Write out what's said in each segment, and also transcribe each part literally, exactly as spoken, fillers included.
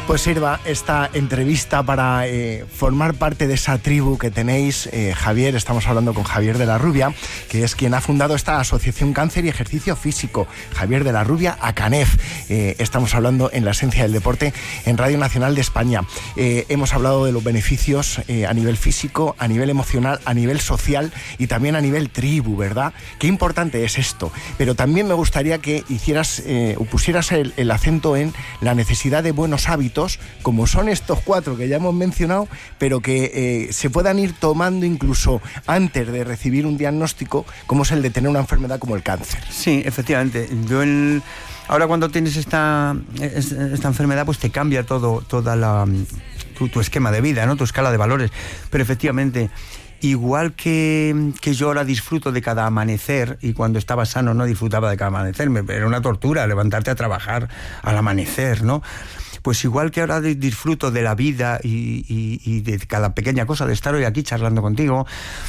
Pues sirva esta entrevista para eh, formar parte de esa tribu que tenéis. eh, Javier, estamos hablando con Javier de la Rubia, que es quien ha fundado esta Asociación Cáncer y Ejercicio Físico. Javier de la Rubia, ACANEF. Eh, estamos hablando en La Esencia del Deporte en Radio Nacional de España. Eh, hemos hablado de los beneficios eh, a nivel físico, a nivel emocional, a nivel social y también a nivel tribu, ¿verdad? Qué importante es esto. Pero también me gustaría que hicieras eh, o pusieras el, el acento en la necesidad de buenos hábitos, como son estos cuatro que ya hemos mencionado, pero que eh, se puedan ir tomando incluso antes de recibir un diagnóstico, como es el de tener una enfermedad como el cáncer. Sí, efectivamente. Yo el... Ahora cuando tienes esta, esta enfermedad, pues te cambia todo, toda la, tu, tu esquema de vida, ¿no? Tu escala de valores. Pero efectivamente, igual que, que yo ahora disfruto de cada amanecer, y cuando estaba sano no disfrutaba de cada amanecer, me, era una tortura levantarte a trabajar al amanecer, ¿no? Pues igual que ahora disfruto de la vida y, y, y de cada pequeña cosa, de estar hoy aquí charlando contigo,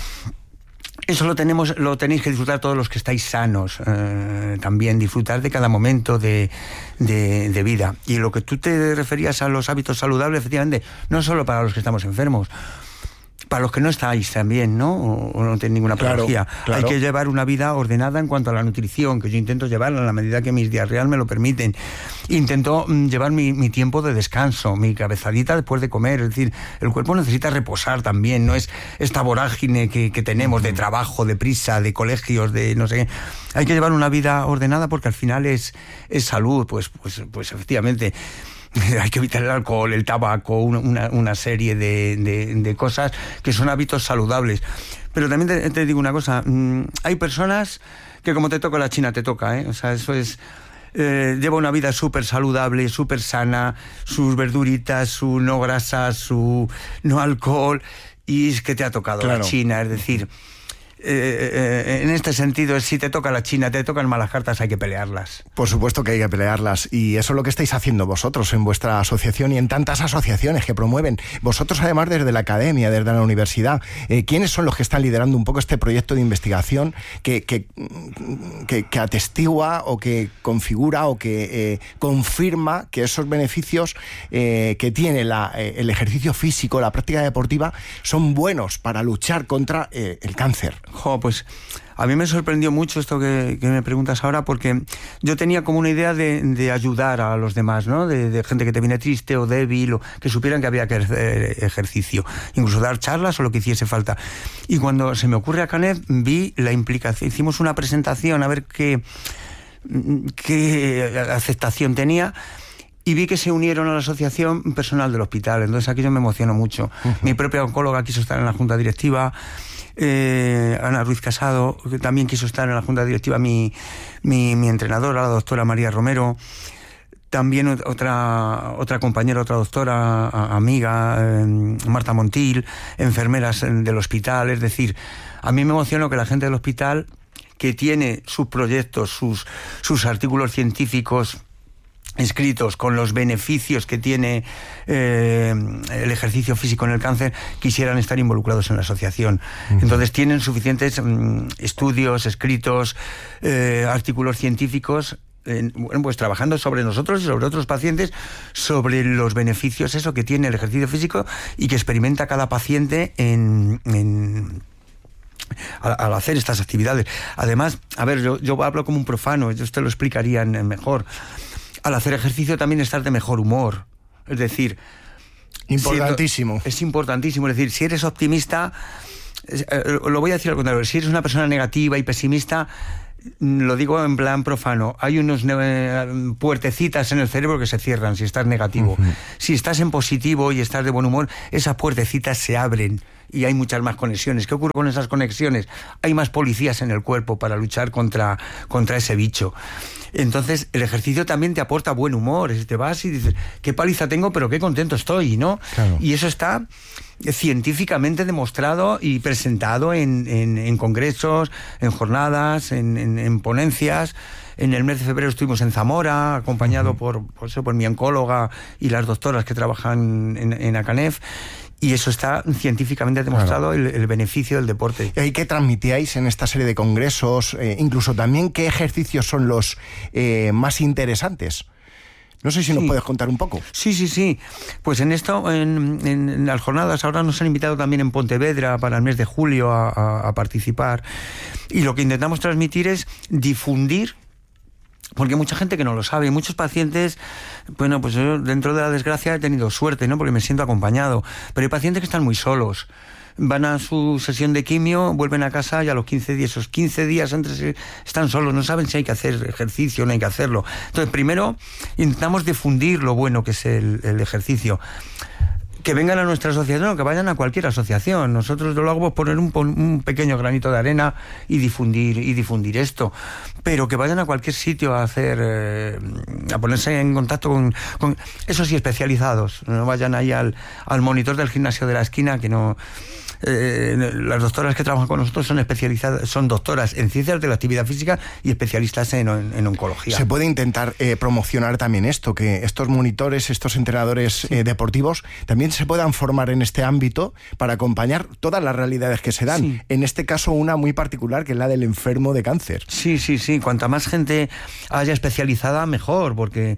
eso lo tenemos, lo tenéis que disfrutar todos los que estáis sanos, eh, también disfrutar de cada momento de, de, de vida. Y lo que tú te referías a los hábitos saludables, efectivamente, no solo para los que estamos enfermos, para los que no estáis también, ¿no? O, o no tenéis ninguna patología. Claro, claro. Hay que llevar una vida ordenada en cuanto a la nutrición, que yo intento llevarla en la medida que mis días reales me lo permiten. Intento mm, llevar mi, mi tiempo de descanso, mi cabezadita después de comer. Es decir, el cuerpo necesita reposar también, no es esta vorágine que, que tenemos de trabajo, de prisa, de colegios, de no sé qué. Hay que llevar una vida ordenada porque al final es, es salud, pues, pues, pues efectivamente. Hay que evitar el alcohol, el tabaco, una, una serie de, de, de cosas que son hábitos saludables. Pero también te, te digo una cosa, mmm, hay personas que como te toca la China te toca, ¿eh? O sea, eso es... Eh, lleva una vida súper saludable, súper sana, sus verduritas, su no grasa, su no alcohol, y es que te ha tocado claro. La China, es decir... Eh, eh, en este sentido, si te toca la China, te tocan malas cartas, hay que pelearlas. Por supuesto que hay que pelearlas, y eso es lo que estáis haciendo vosotros en vuestra asociación y en tantas asociaciones que promueven. Vosotros, además, desde la academia, desde la universidad, eh, ¿quiénes son los que están liderando un poco este proyecto de investigación que, que, que, que atestigua o que configura o que eh, confirma que esos beneficios eh, que tiene la, eh, el ejercicio físico, la práctica deportiva, son buenos para luchar contra eh, el cáncer? Jo, pues a mí me sorprendió mucho esto que, que me preguntas ahora, porque yo tenía como una idea de, de ayudar a los demás, ¿no? De, de gente que te viene triste o débil, o que supieran que había que hacer ejercicio, incluso dar charlas o lo que hiciese falta. Y cuando se me ocurre a ACANEF, vi la implicación, hicimos una presentación a ver qué, qué aceptación tenía, y vi que se unieron a la asociación personal del hospital. Entonces aquello me emocionó mucho. Uh-huh. Mi propia oncóloga quiso estar en la junta directiva. Eh, Ana Ruiz Casado, que también quiso estar en la junta directiva, mi, mi, mi entrenadora, la doctora María Romero, también otra, otra compañera, otra doctora, amiga, eh, Marta Montil, enfermeras del hospital. Es decir, a mí me emocionó que la gente del hospital, que tiene sus proyectos, sus, sus artículos científicos escritos con los beneficios que tiene eh, el ejercicio físico en el cáncer, quisieran estar involucrados en la asociación. Uh-huh. Entonces tienen suficientes mm, estudios escritos, eh, artículos científicos, eh, bueno, pues trabajando sobre nosotros y sobre otros pacientes, sobre los beneficios eso que tiene el ejercicio físico y que experimenta cada paciente en... en Al, al hacer estas actividades. Además, a ver, yo, yo hablo como un profano, ellos te lo explicarían mejor. Al hacer ejercicio también estar de mejor humor. Es decir... Importantísimo. Si, es importantísimo. Es decir, si eres optimista, es, eh, lo voy a decir al contrario, si eres una persona negativa y pesimista, lo digo en plan profano, hay unos eh, puertecitas en el cerebro que se cierran si estás negativo. Uh-huh. Si estás en positivo y estás de buen humor, esas puertecitas se abren y hay muchas más conexiones. ¿Qué ocurre con esas conexiones? Hay más policías en el cuerpo para luchar contra, contra ese bicho. Entonces el ejercicio también te aporta buen humor. Te vas y dices, qué paliza tengo, pero qué contento estoy, ¿no? Claro. Y eso está científicamente demostrado y presentado en, en, en congresos, en jornadas, en, en, en ponencias. En el mes de febrero estuvimos en Zamora, acompañado uh-huh. por, por, eso, por mi oncóloga y las doctoras que trabajan en, en ACANEF. Y eso está científicamente demostrado, claro. el, el beneficio del deporte. ¿Y qué transmitíais en esta serie de congresos? Eh, incluso también, ¿qué ejercicios son los eh, más interesantes? No sé si nos sí. puedes contar un poco. Sí, sí, sí. Pues en esto, en, en, en las jornadas, ahora nos han invitado también en Pontevedra para el mes de julio a, a, a participar. Y lo que intentamos transmitir es difundir, porque hay mucha gente que no lo sabe, muchos pacientes, bueno, pues yo dentro de la desgracia he tenido suerte, ¿no? Porque me siento acompañado, pero hay pacientes que están muy solos. Van a su sesión de quimio, vuelven a casa y a los quince días, esos quince días antes están solos, no saben si hay que hacer ejercicio o no hay que hacerlo. Entonces, primero intentamos difundir lo bueno que es el, el ejercicio. Que vengan a nuestra asociación o que vayan a cualquier asociación. Nosotros lo hago por poner un, un pequeño granito de arena y difundir y difundir esto. Pero que vayan a cualquier sitio a hacer, eh, a ponerse en contacto con, con, eso sí, especializados. No vayan ahí al, al monitor del gimnasio de la esquina, que no... Eh, las doctoras que trabajan con nosotros son especializadas, son doctoras en ciencias de la actividad física y especialistas en, en, en oncología. Se puede intentar eh, promocionar también esto, que estos monitores, estos entrenadores sí. eh, deportivos también se puedan formar en este ámbito para acompañar todas las realidades que se dan. Sí. En este caso, una muy particular, que es la del enfermo de cáncer. Sí, sí, sí. Cuanta más gente haya especializada, mejor, porque...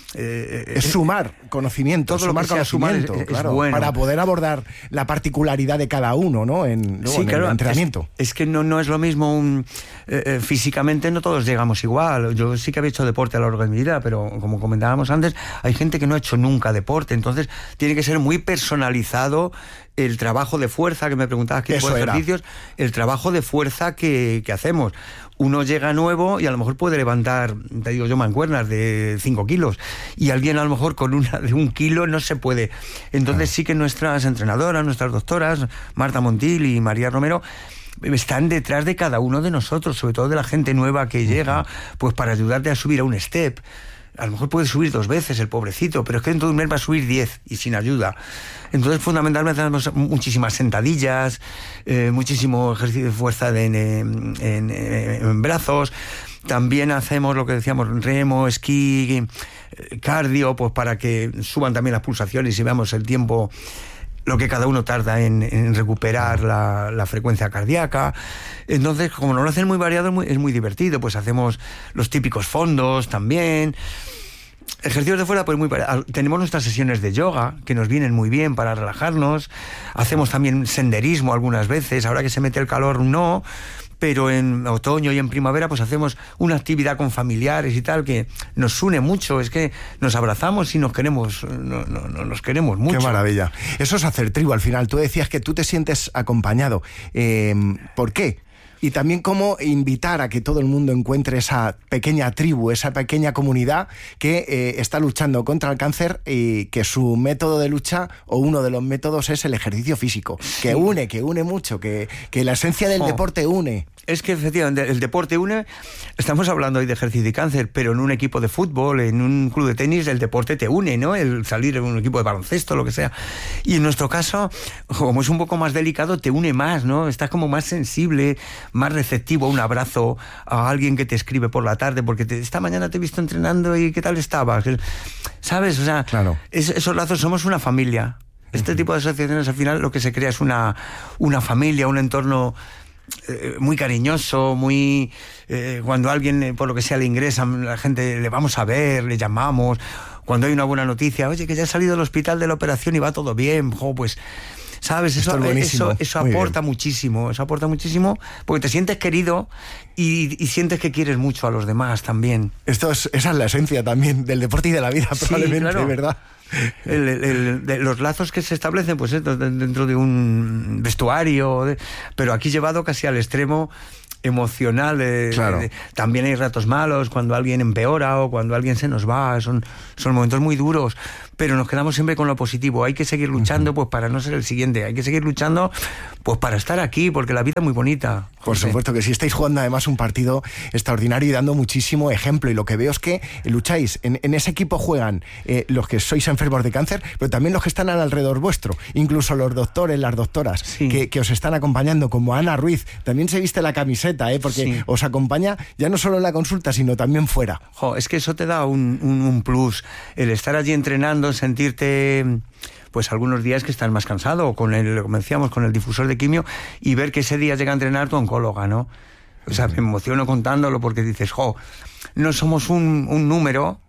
Eh, es sumar conocimiento, todo sumar lo que sea conocimiento, sumar es, claro, es bueno. Para poder abordar la particularidad de cada uno, ¿no? En, luego, sí, en claro, el entrenamiento. Es, es que no, no es lo mismo, un, eh, eh, físicamente no todos llegamos igual. Yo sí que había hecho deporte a lo largo de mi vida, pero como comentábamos antes, hay gente que no ha hecho nunca deporte, entonces tiene que ser muy personalizado el trabajo de fuerza, que me preguntabas qué tipo de ejercicios, el trabajo de fuerza que, que hacemos. Uno llega nuevo y a lo mejor puede levantar, te digo yo, mancuernas de cinco kilos, y alguien a lo mejor con una de un kilo no se puede. Entonces sí que nuestras entrenadoras, nuestras doctoras, Marta Montil y María Romero, están detrás de cada uno de nosotros, sobre todo de la gente nueva que llega, pues para ayudarte a subir a un step. A lo mejor puede subir dos veces el pobrecito, pero es que dentro de un mes va a subir diez y sin ayuda. Entonces, fundamentalmente, hacemos muchísimas sentadillas, eh, muchísimo ejercicio de fuerza de, en, en, en, en brazos. También hacemos lo que decíamos, remo, esquí, cardio, pues para que suban también las pulsaciones y veamos el tiempo, lo que cada uno tarda en, en recuperar la, la frecuencia cardíaca. Entonces, como no lo hacen muy variado, es muy, es muy divertido. Pues hacemos los típicos fondos también. Ejercicios de fuera, pues muy variados. Tenemos nuestras sesiones de yoga, que nos vienen muy bien para relajarnos. Hacemos también senderismo algunas veces. Ahora que se mete el calor, no. Pero en otoño y en primavera pues hacemos una actividad con familiares y tal que nos une mucho, es que nos abrazamos y nos queremos, no, no, no, nos queremos mucho. Qué maravilla. Eso es hacer tribu al final. Tú decías que tú te sientes acompañado. Eh, ¿Por qué? Y también cómo invitar a que todo el mundo encuentre esa pequeña tribu, esa pequeña comunidad que eh, está luchando contra el cáncer y que su método de lucha, o uno de los métodos, es el ejercicio físico. Sí. Que une, que une mucho, que, que la esencia del oh. deporte une. Es que efectivamente el deporte une. Estamos hablando hoy de ejercicio y cáncer, pero en un equipo de fútbol, en un club de tenis, el deporte te une, ¿no? El salir en un equipo de baloncesto, lo que sea. Y en nuestro caso, como es un poco más delicado, te une más, ¿no? Estás como más sensible, más receptivo a un abrazo, a alguien que te escribe por la tarde, porque te, esta mañana te he visto entrenando y ¿qué tal estabas? ¿Sabes? O sea, claro. es, esos lazos, somos una familia. Este uh-huh. tipo de asociaciones, al final, lo que se crea es una, una familia, un entorno Eh, muy cariñoso, muy eh, cuando alguien eh, por lo que sea le ingresa, la gente le vamos a ver, le llamamos, cuando hay una buena noticia, oye, que ya ha salido del hospital de la operación y va todo bien, jo, pues sabes, eso, eso, eso aporta bien. muchísimo, eso aporta muchísimo, porque te sientes querido y, y sientes que quieres mucho a los demás también. Esto es, esa es la esencia también del deporte y de la vida, sí, probablemente, claro. ¿Verdad? El, el, el, de los lazos que se establecen pues dentro de un vestuario, de, pero aquí llevado casi al extremo emocional. De, claro. de, de, también hay ratos malos, cuando alguien empeora o cuando alguien se nos va, son, son momentos muy duros, pero nos quedamos siempre con lo positivo. Hay que seguir luchando uh-huh. pues para no ser el siguiente, hay que seguir luchando pues para estar aquí, porque la vida es muy bonita. José. Por supuesto que sí, estáis jugando además un partido extraordinario y dando muchísimo ejemplo, y lo que veo es que lucháis, en, en ese equipo juegan eh, los que sois enfermos de cáncer, pero también los que están alrededor vuestro, incluso los doctores, las doctoras, sí. que, que os están acompañando, como Ana Ruiz, también se viste la camiseta, ¿eh? porque sí. os acompaña ya no solo en la consulta, sino también fuera. Jo, es que eso te da un, un, un plus, el estar allí entrenando, sentirte pues algunos días que estás más cansado, o con el, como decíamos, con el difusor de quimio, y ver que ese día llega a entrenar tu oncóloga, ¿no? O sea, me emociono contándolo porque dices, jo, no somos un, un número,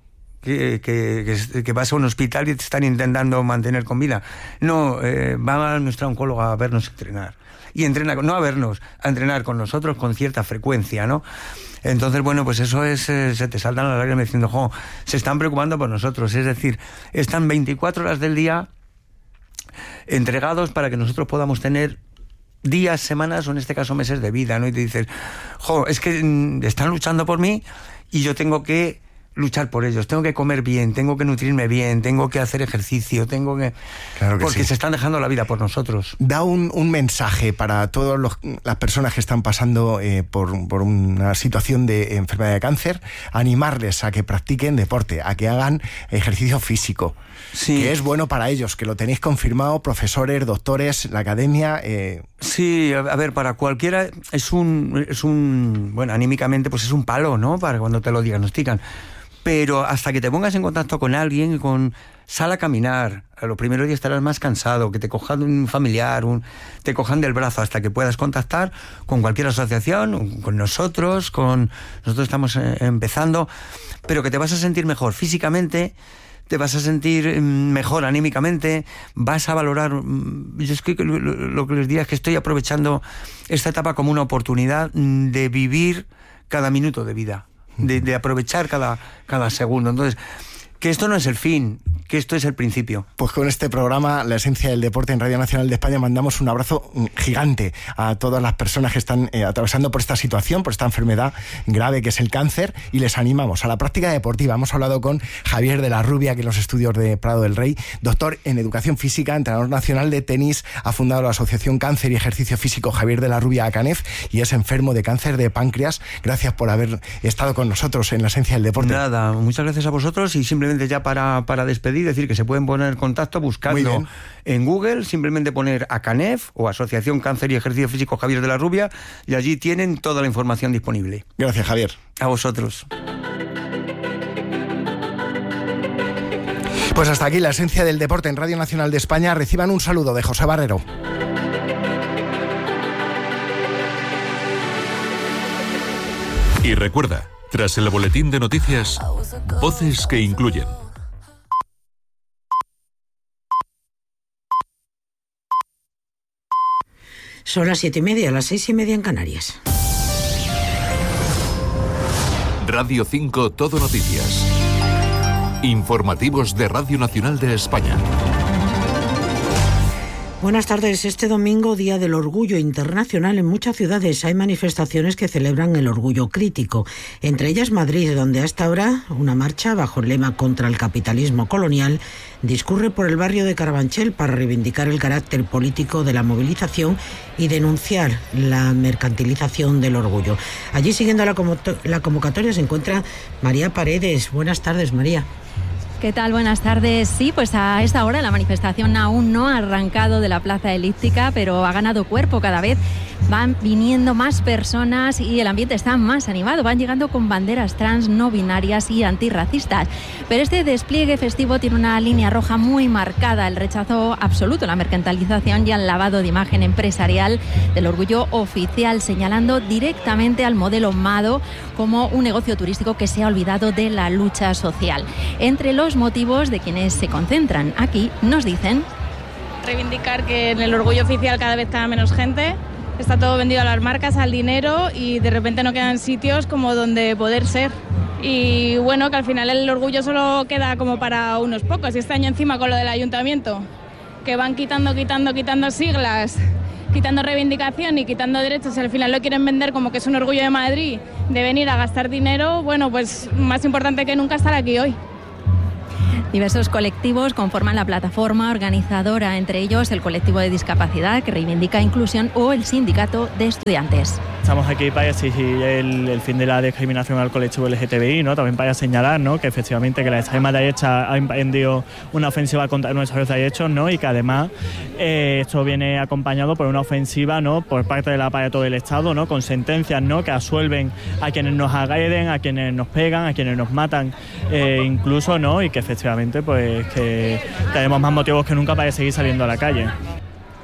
que, que, que, que vas a un hospital y te están intentando mantener con vida. No, eh, va nuestra oncóloga a vernos entrenar. Y entrena, no a vernos, a entrenar con nosotros con cierta frecuencia, ¿no? Entonces, bueno, pues eso es, eh, se te saltan las lágrimas diciendo, jo, se están preocupando por nosotros. Es decir, están veinticuatro horas del día entregados para que nosotros podamos tener días, semanas o en este caso meses de vida, ¿no? Y te dices, jo, es que mm, están luchando por mí y yo tengo que luchar por ellos, tengo que comer bien, tengo que nutrirme bien, tengo que hacer ejercicio, tengo que... Claro que porque sí. Se están dejando la vida por nosotros. Da un, un mensaje para todas las personas que están pasando eh, por, por una situación de enfermedad de cáncer, animarles a que practiquen deporte, a que hagan ejercicio físico, sí. Que es bueno para ellos, que lo tenéis confirmado, profesores, doctores, la academia... Eh... Sí, a ver, para cualquiera es un, es un... Bueno, anímicamente pues es un palo, ¿no? Para cuando te lo diagnostican. Pero hasta que te pongas en contacto con alguien, con sal a caminar, a los primeros días estarás más cansado, que te cojan un familiar, un, te cojan del brazo, hasta que puedas contactar con cualquier asociación, con nosotros, con nosotros estamos eh, empezando, pero que te vas a sentir mejor físicamente, te vas a sentir mejor anímicamente, vas a valorar... Yo es que lo, lo que les diría es que estoy aprovechando esta etapa como una oportunidad de vivir cada minuto de vida. De, de aprovechar cada, cada segundo. Entonces, que esto no es el fin, que esto es el principio. Pues con este programa, La Esencia del Deporte en Radio Nacional de España, mandamos un abrazo gigante a todas las personas que están eh, atravesando por esta situación, por esta enfermedad grave que es el cáncer, y les animamos a la práctica deportiva. Hemos hablado con Javier de la Rubia, que en los estudios de Prado del Rey, doctor en Educación Física, entrenador nacional de tenis, ha fundado la Asociación Cáncer y Ejercicio Físico Javier de la Rubia ACANEF y es enfermo de cáncer de páncreas. Gracias por haber estado con nosotros en La Esencia del Deporte. Nada, muchas gracias a vosotros y simplemente ya para, para despedir, decir que se pueden poner en contacto buscando en Google, simplemente poner ACANEF o Asociación Cáncer y Ejercicio Físico Javier de la Rubia y allí tienen toda la información disponible. Gracias, Javier. A vosotros. Pues hasta aquí La Esencia del Deporte en Radio Nacional de España. Reciban un saludo de José Barrero. Y recuerda, tras el boletín de noticias, voces que incluyen. Son las siete y media, las seis y media en Canarias. Radio cinco Todo Noticias. Informativos de Radio Nacional de España. Buenas tardes. Este domingo, Día del Orgullo Internacional, en muchas ciudades hay manifestaciones que celebran el orgullo crítico. Entre ellas Madrid, donde hasta ahora una marcha bajo el lema contra el capitalismo colonial discurre por el barrio de Carabanchel para reivindicar el carácter político de la movilización y denunciar la mercantilización del orgullo. Allí, siguiendo la, la convocatoria, se encuentra María Paredes. Buenas tardes, María. ¿Qué tal? Buenas tardes. Sí, pues a esta hora la manifestación aún no ha arrancado de la Plaza Elíptica, pero ha ganado cuerpo cada vez. Van viniendo más personas y el ambiente está más animado. Van llegando con banderas trans, no binarias y antirracistas. Pero este despliegue festivo tiene una línea roja muy marcada: el rechazo absoluto a la mercantilización y al lavado de imagen empresarial del orgullo oficial, señalando directamente al modelo Mado como un negocio turístico que se ha olvidado de la lucha social. Entre los motivos de quienes se concentran aquí nos dicen: reivindicar que en el orgullo oficial cada vez queda menos gente, está todo vendido a las marcas, al dinero, y de repente no quedan sitios como donde poder ser. Y bueno, que al final el orgullo solo queda como para unos pocos, y este año encima con lo del ayuntamiento, que van quitando, quitando, quitando siglas, quitando reivindicación y quitando derechos, y al final lo quieren vender como que es un orgullo de Madrid, de venir a gastar dinero. Bueno, pues más importante que nunca estar aquí hoy. Diversos colectivos conforman la plataforma organizadora, entre ellos el colectivo de discapacidad, que reivindica inclusión, o el sindicato de estudiantes. Estamos aquí para exigir el, el fin de la discriminación al colectivo L G T B I, ¿no? También para señalar, ¿no?, que efectivamente que la extrema derecha ha emprendido una ofensiva contra nuestros derechos, ¿no?, y que además eh, esto viene acompañado por una ofensiva, ¿no?, por parte del aparato del Estado, ¿no?, con sentencias, ¿no?, que absuelven a quienes nos agreden, a quienes nos pegan, a quienes nos matan, eh, incluso, ¿no?, y que efectivamente pues que tenemos más motivos que nunca para seguir saliendo a la calle.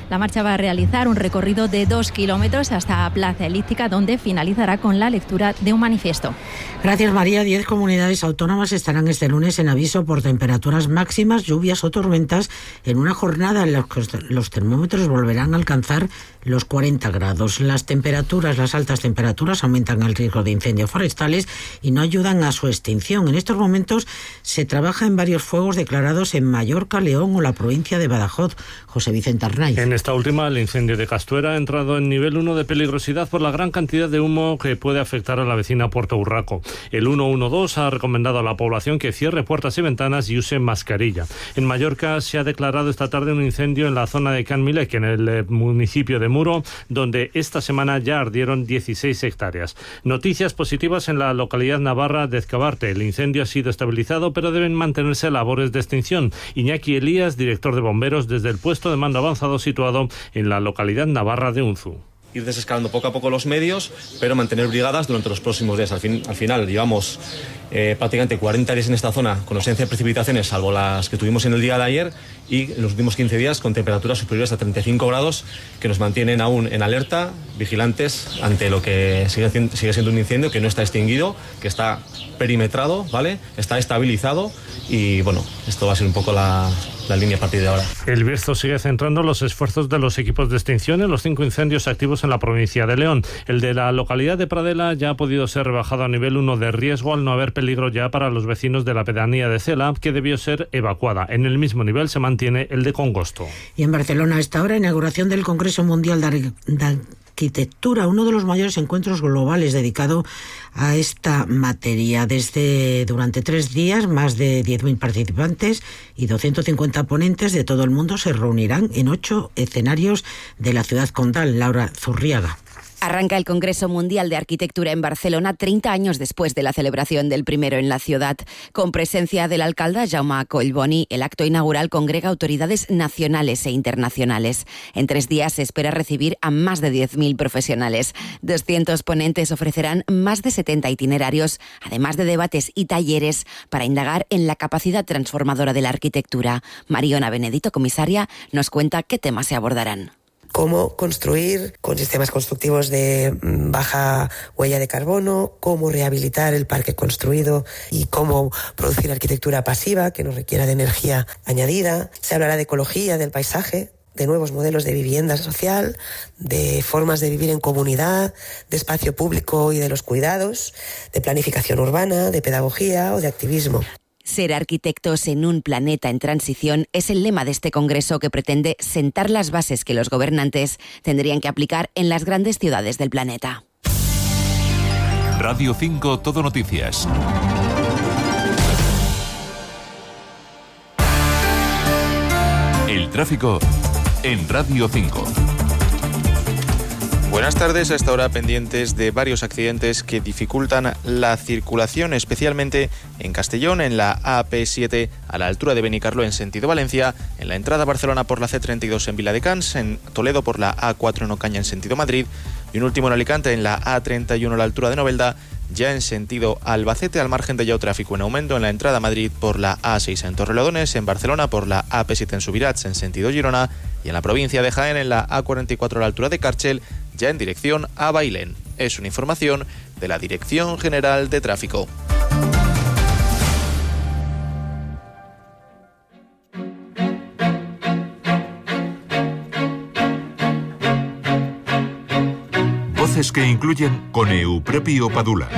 La marcha va a realizar un recorrido de dos kilómetros hasta Plaza Elíptica, donde finalizará con la lectura de un manifiesto. Gracias, María. Diez comunidades autónomas estarán este lunes en aviso por temperaturas máximas, lluvias o tormentas en una jornada en la que los termómetros volverán a alcanzar los cuarenta grados. Las temperaturas, las altas temperaturas aumentan el riesgo de incendios forestales y no ayudan a su extinción. En estos momentos se trabaja en varios fuegos declarados en Mallorca, León o la provincia de Badajoz. José Vicente Arnaiz. En esta última, el incendio de Castuera ha entrado en nivel uno de peligrosidad por la gran cantidad de humo que puede afectar a la vecina Puerto Urraco. El ciento doce ha recomendado a la población que cierre puertas y ventanas y use mascarilla. En Mallorca se ha declarado esta tarde un incendio en la zona de Can Milec, en el municipio de Muro, donde esta semana ya ardieron dieciséis hectáreas. Noticias positivas en la localidad navarra de Ezcabarte. El incendio ha sido estabilizado, pero deben mantenerse labores de extinción. Iñaki Elías, director de bomberos, desde el puesto de mando avanzado situado en la localidad navarra de Unzu. Ir desescalando poco a poco los medios, pero mantener brigadas durante los próximos días. Al, fin, al final llevamos eh, prácticamente cuarenta días en esta zona con ausencia de precipitaciones, salvo las que tuvimos en el día de ayer, y en los últimos quince días con temperaturas superiores a treinta y cinco grados, que nos mantienen aún en alerta, vigilantes ante lo que sigue, sigue siendo un incendio que no está extinguido, que está perimetrado, ¿vale? Está estabilizado y bueno, esto va a ser un poco la, la línea a partir de ahora. El Bierzo sigue centrando los esfuerzos de los equipos de extinción en los cinco incendios activos en la provincia de León. El de la localidad de Pradela ya ha podido ser rebajado a nivel uno de riesgo al no haber peligro ya para los vecinos de la pedanía de Cela, que debió ser evacuada. En el mismo nivel se mantiene el de Congosto. Y en Barcelona, a esta hora, inauguración del Congreso Mundial de, de Arquitectura, uno de los mayores encuentros globales dedicado a esta materia. Desde durante tres días, más de diez mil participantes y doscientos cincuenta ponentes de todo el mundo se reunirán en ocho escenarios de la ciudad condal. Laura Zurriaga. Arranca el Congreso Mundial de Arquitectura en Barcelona treinta años después de la celebración del primero en la ciudad. Con presencia del alcalde Jaume Collboni, el acto inaugural congrega autoridades nacionales e internacionales. En tres días se espera recibir a más de diez mil profesionales. doscientos ponentes ofrecerán más de setenta itinerarios, además de debates y talleres para indagar en la capacidad transformadora de la arquitectura. Mariona Benedito, comisaria, nos cuenta qué temas se abordarán. Cómo construir con sistemas constructivos de baja huella de carbono, cómo rehabilitar el parque construido y cómo producir arquitectura pasiva que no requiera de energía añadida. Se hablará de ecología, del paisaje, de nuevos modelos de vivienda social, de formas de vivir en comunidad, de espacio público y de los cuidados, de planificación urbana, de pedagogía o de activismo. Ser arquitectos en un planeta en transición es el lema de este congreso que pretende sentar las bases que los gobernantes tendrían que aplicar en las grandes ciudades del planeta. Radio cinco Todo Noticias. El tráfico en Radio cinco. Buenas tardes, hasta ahora pendientes de varios accidentes que dificultan la circulación, especialmente en Castellón, en la A P siete a la altura de Benicarló en sentido Valencia, en la entrada a Barcelona por la C treinta y dos en Viladecans, en Toledo por la A cuatro en Ocaña en sentido Madrid y un último en Alicante en la A treinta y uno a la altura de Novelda, ya en sentido Albacete, al margen de ya tráfico en aumento en la entrada a Madrid por la A seis en Torrelodones, en Barcelona por la A P siete en Subirats en sentido Girona y en la provincia de Jaén en la A cuarenta y cuatro a la altura de Càrchel, ya en dirección a Bailén. Es una información de la Dirección General de Tráfico. Voces que incluyen con Eupropio Padula.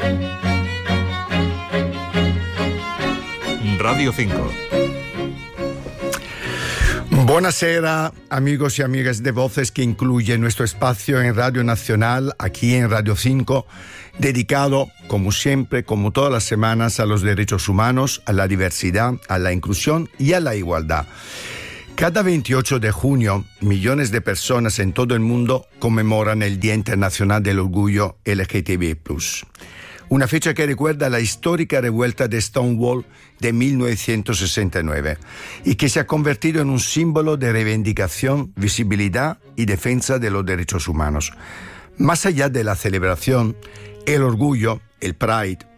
Radio cinco. Buonasera, amigos y amigas de Voces que incluye nuestro espacio en Radio Nacional, aquí en Radio cinco, dedicado, como siempre, como todas las semanas, a los derechos humanos, a la diversidad, a la inclusión y a la igualdad. Cada veintiocho de junio, millones de personas en todo el mundo conmemoran el Día Internacional del Orgullo L G T B plus. Una fecha que recuerda la histórica revuelta de Stonewall de mil novecientos sesenta y nueve y que se ha convertido en un símbolo de reivindicación, visibilidad y defensa de los derechos humanos. Más allá de la celebración, el orgullo, el Pride,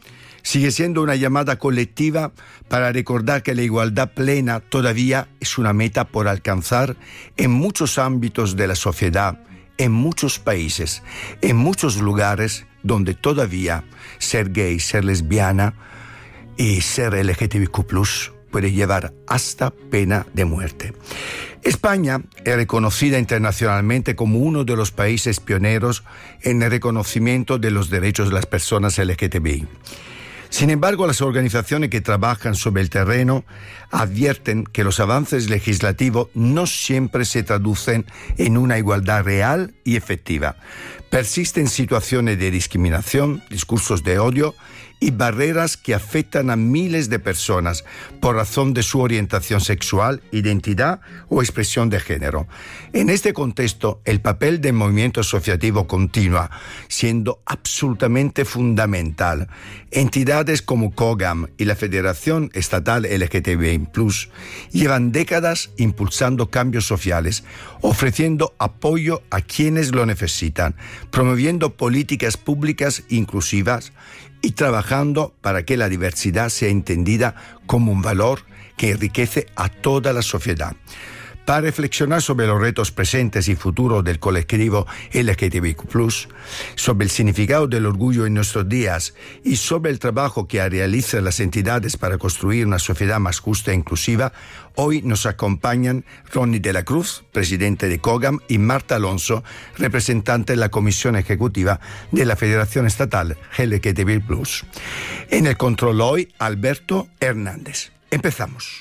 Sigue siendo una llamada colectiva para recordar que la igualdad plena todavía es una meta por alcanzar en muchos ámbitos de la sociedad, en muchos países, en muchos lugares donde todavía ser gay, ser lesbiana y ser L G T B Q plus, puede llevar hasta pena de muerte. España es reconocida internacionalmente como uno de los países pioneros en el reconocimiento de los derechos de las personas L G T B I. Sin embargo, las organizaciones que trabajan sobre el terreno advierten que los avances legislativos no siempre se traducen en una igualdad real y efectiva. Persisten situaciones de discriminación, discursos de odio y barreras que afectan a miles de personas por razón de su orientación sexual, identidad o expresión de género. En este contexto, el papel del movimiento asociativo continúa siendo absolutamente fundamental. Entidades como COGAM y la Federación Estatal L G T B I plus, llevan décadas impulsando cambios sociales, ofreciendo apoyo a quienes lo necesitan, promoviendo políticas públicas inclusivas y trabajando para que la diversidad sea entendida como un valor que enriquece a toda la sociedad. Para reflexionar sobre los retos presentes y futuros del colectivo L G T B Q plus, sobre el significado del orgullo en nuestros días y sobre el trabajo que realizan las entidades para construir una sociedad más justa e inclusiva, hoy nos acompañan Ronnie de la Cruz, presidente de COGAM, y Marta Alonso, representante de la Comisión Ejecutiva de la Federación Estatal L G T B I plus. En el control hoy, Alberto Hernández. Empezamos.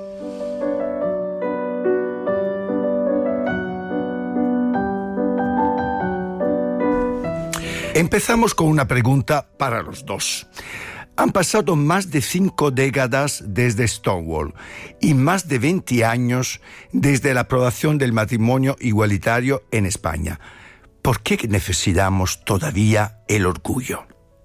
Empezamos con una pregunta para los dos. Han pasado más de cinco décadas desde Stonewall y más de veinte años desde la aprobación del matrimonio igualitario en España. ¿Por qué necesitamos todavía el orgullo?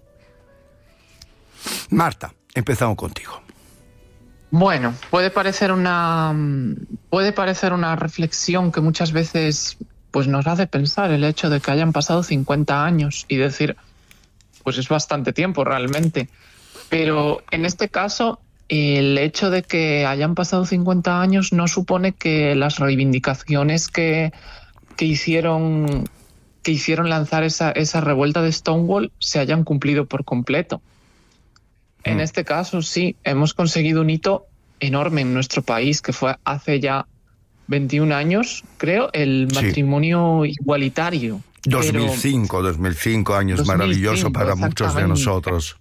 Marta, empezamos contigo. Bueno, puede parecer una, puede parecer una reflexión que muchas veces pues nos hace pensar el hecho de que hayan pasado cincuenta años y decir, pues es bastante tiempo realmente. Pero en este caso, el hecho de que hayan pasado cincuenta años no supone que las reivindicaciones que, que, hicieron, que hicieron lanzar esa, esa revuelta de Stonewall se hayan cumplido por completo. Mm. En este caso, sí, hemos conseguido un hito enorme en nuestro país, que fue hace ya veintiún años, creo, el matrimonio sí. igualitario. dos mil cinco, pero... dos mil cinco años dos mil cinco, maravilloso para muchos de nosotros.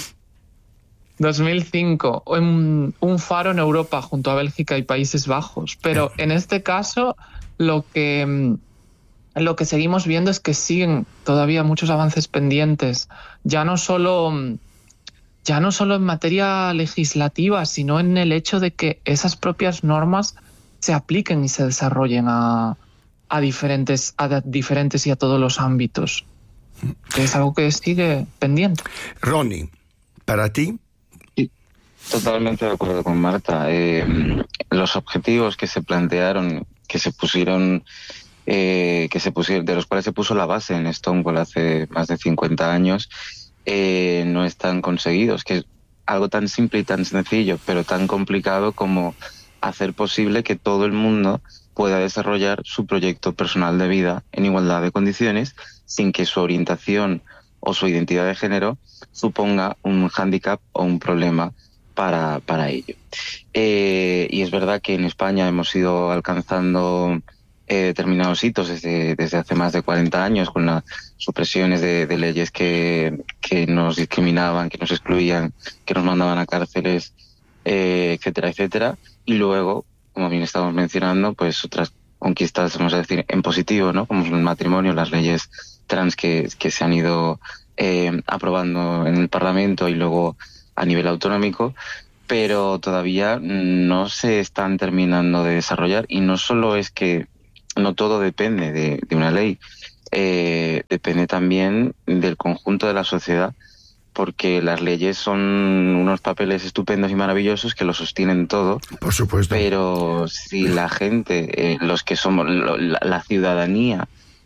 dos mil cinco, un, un faro en Europa junto a Bélgica y Países Bajos. Pero en este caso, lo que, lo que seguimos viendo es que siguen todavía muchos avances pendientes, ya no solo... ya no solo en materia legislativa, sino en el hecho de que esas propias normas se apliquen y se desarrollen a, a, diferentes, a diferentes y a todos los ámbitos. Que es algo que sigue pendiente. Ronnie, ¿para ti? Sí, totalmente de acuerdo con Marta. Eh, los objetivos que se plantearon, que se pusieron, eh, que se pusieron, de los cuales se puso la base en Stonewall hace más de cincuenta años, eh, no están conseguidos, que es algo tan simple y tan sencillo, pero tan complicado como hacer posible que todo el mundo pueda desarrollar su proyecto personal de vida en igualdad de condiciones sin que su orientación o su identidad de género suponga un hándicap o un problema para, para ello. Eh, y es verdad que en España hemos ido alcanzando eh, determinados hitos desde, desde hace más de cuarenta años con las supresiones de, de leyes que, que nos discriminaban, que nos excluían, que nos mandaban a cárceles, eh, etcétera, etcétera. Y luego, como bien estamos mencionando, pues otras conquistas, vamos a decir, en positivo, ¿no? Como el matrimonio, las leyes trans que, que se han ido eh, aprobando en el Parlamento y luego a nivel autonómico, pero todavía no se están terminando de desarrollar. Y no solo es que no todo depende de, de una ley, eh, depende también del conjunto de la sociedad, porque las leyes son unos papeles estupendos y maravillosos que lo sostienen todo. Por supuesto. Pero si la gente, eh, los que somos, lo, la, la ciudadanía,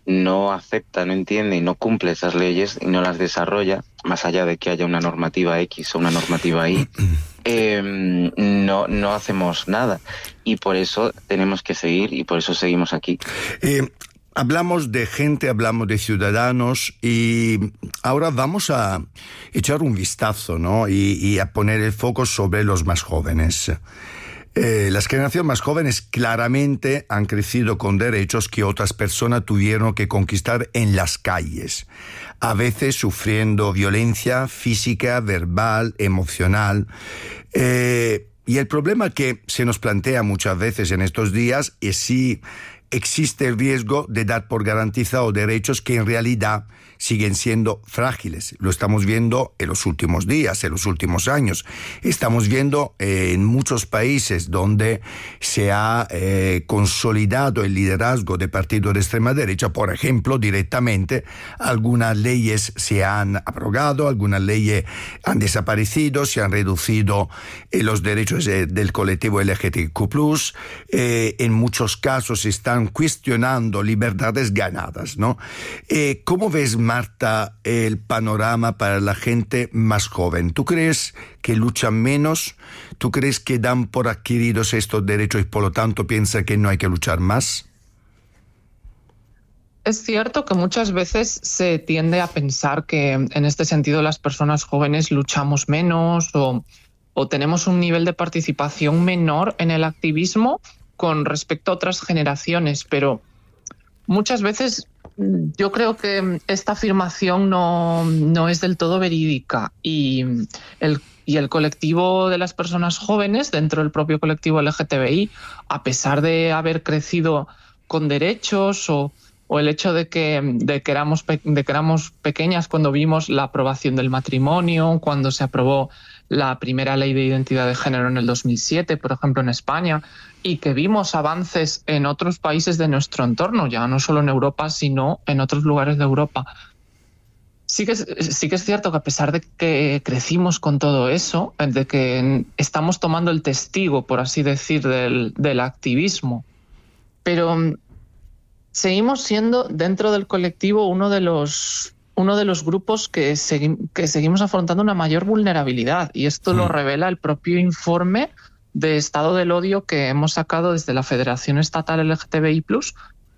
no acepta, no entiende y no cumple esas leyes y no las desarrolla, más allá de que haya una normativa X o una normativa Y, eh, no, no hacemos nada. Y por eso tenemos que seguir y por eso seguimos aquí. Eh, hablamos de gente, hablamos de ciudadanos y ahora vamos a echar un vistazo, ¿no? y, y a poner el foco sobre los más jóvenes. Eh, las generaciones más jóvenes claramente han crecido con derechos que otras personas tuvieron que conquistar en las calles, a veces sufriendo violencia física, verbal, emocional. Eh, y el problema que se nos plantea muchas veces en estos días es si existe el riesgo de dar por garantizados derechos que en realidad siguen siendo frágiles. Lo estamos viendo en los últimos días, en los últimos años. Estamos viendo eh, en muchos países donde se ha eh, consolidado el liderazgo de partidos de extrema derecha, por ejemplo, directamente, algunas leyes se han abrogado, algunas leyes han desaparecido, se han reducido eh, los derechos eh, del colectivo L G B T Q plus, eh, en muchos casos se están cuestionando libertades ganadas, ¿no? Eh, ¿Cómo ves, Marta, el panorama para la gente más joven? ¿Tú crees que luchan menos? ¿Tú crees que dan por adquiridos estos derechos y por lo tanto piensan que no hay que luchar más? Es cierto que muchas veces se tiende a pensar que en este sentido las personas jóvenes luchamos menos o, o tenemos un nivel de participación menor en el activismo con respecto a otras generaciones, pero muchas veces yo creo que esta afirmación no, no es del todo verídica y el, y el colectivo de las personas jóvenes dentro del propio colectivo L G T B I, a pesar de haber crecido con derechos o, o el hecho de que, de, que éramos, de que éramos pequeñas cuando vimos la aprobación del matrimonio, cuando se aprobó la primera ley de identidad de género en el dos mil siete, por ejemplo, en España, y que vimos avances en otros países de nuestro entorno, ya no solo en Europa, sino en otros lugares de Europa. Sí que, es, sí que es cierto que a pesar de que crecimos con todo eso, de que estamos tomando el testigo, por así decir, del, del activismo, pero seguimos siendo dentro del colectivo uno de los, uno de los grupos que, segui, que seguimos afrontando una mayor vulnerabilidad, y esto sí. Lo revela el propio informe de estado del odio que hemos sacado desde la Federación Estatal L G T B I plus,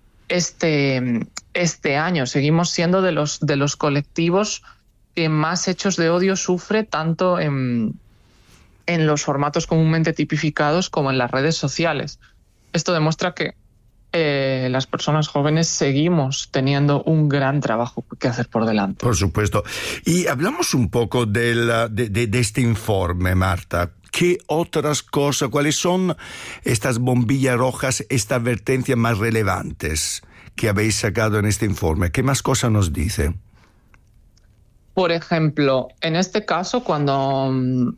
este, este año. Seguimos siendo de los, de los colectivos que más hechos de odio sufre, tanto en, en los formatos comúnmente tipificados como en las redes sociales. Esto demuestra que eh, las personas jóvenes seguimos teniendo un gran trabajo que hacer por delante. Por supuesto. Y hablamos un poco del, de, de, de este informe, Marta. ¿Qué otras cosas, cuáles son estas bombillas rojas, estas advertencias más relevantes que habéis sacado en este informe? ¿Qué más cosas nos dice? Por ejemplo, en este caso, cuando um,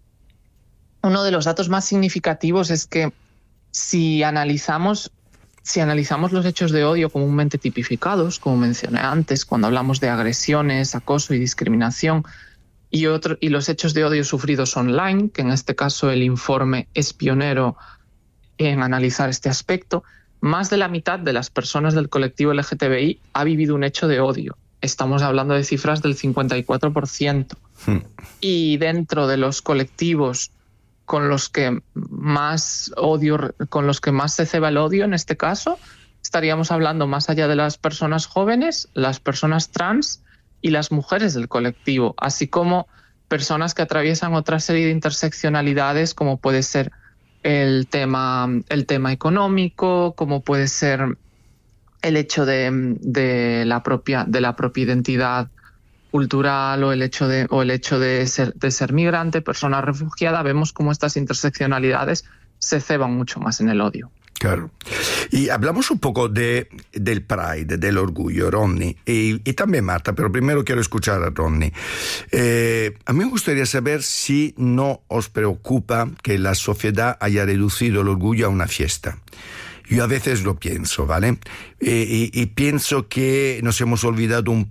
uno de los datos más significativos es que si analizamos, si analizamos los hechos de odio comúnmente tipificados, como mencioné antes, cuando hablamos de agresiones, acoso y discriminación, Y, otro, y los hechos de odio sufridos online, que en este caso el informe es pionero en analizar este aspecto, más de la mitad de las personas del colectivo L G T B I ha vivido un hecho de odio. Estamos hablando de cifras del cincuenta y cuatro por ciento. Hmm. Y dentro de los colectivos con los que más odio, con los que más se ceba el odio, en este caso, estaríamos hablando más allá de las personas jóvenes, las personas trans y las mujeres del colectivo, así como personas que atraviesan otra serie de interseccionalidades, como puede ser el tema, el tema económico, como puede ser el hecho de, de, la, propia, de la propia identidad cultural o el hecho de, o el hecho de, ser, de ser migrante, persona refugiada. Vemos cómo estas interseccionalidades se ceban mucho más en el odio. Claro. Y hablamos un poco de, del Pride, del orgullo, Ronnie, y, y también Marta, pero primero quiero escuchar a Ronnie. Eh, a mí me gustaría saber si no os preocupa que la sociedad haya reducido el orgullo a una fiesta. Yo a veces lo pienso, ¿vale? Eh, y, y pienso que nos hemos olvidado un